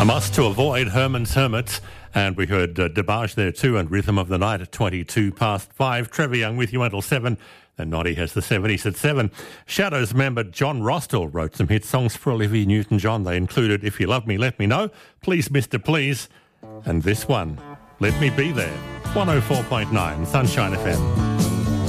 must to avoid Herman's Hermits. And we heard Debarge there too, and Rhythm of the Night at 5:22. Trevor Young with you until 7. And Noddy has the 70s at 7. Shadows member John Rostall wrote some hit songs for Olivia Newton-John. They included If You Love Me, Let Me Know, Please Mr. Please, and this one, Let Me Be There. 104.9 Sunshine FM.